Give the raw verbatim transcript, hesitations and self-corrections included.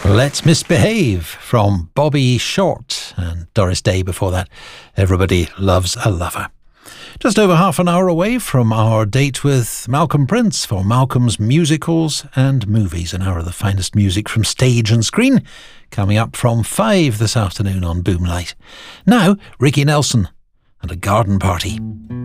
Let's Misbehave from Bobby Short, and Doris Day before that. Everybody Loves a Lover. Just over half an hour away from our date with Malcolm Prince for Malcolm's Musicals and Movies, an hour of the finest music from stage and screen, coming up from five this afternoon on Boomlight. Now, Ricky Nelson and A Garden Party.